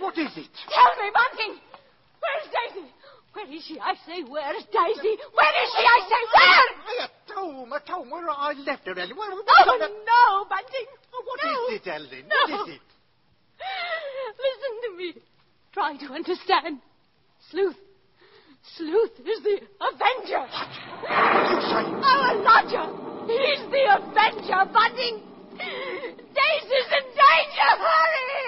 What is it? Tell me, Bunting! Where's Daisy? Where is she? I say, where's Daisy? Where is she? I say, where? At home, where I left her, Ellen. No, Bunting. What is it, Ellen? No. What is it? Listen to me. Try to understand. Sleuth is the Avenger.